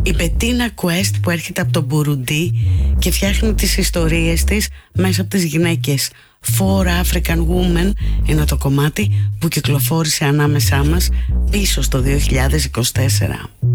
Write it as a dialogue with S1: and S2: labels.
S1: Η Μπετίνα Κουέστ που έρχεται από τον Μπουρουντί και φτιάχνει τις ιστορίες της μέσα από τις γυναίκες. Four African Women είναι το κομμάτι που κυκλοφόρησε ανάμεσά μας πίσω στο 2024.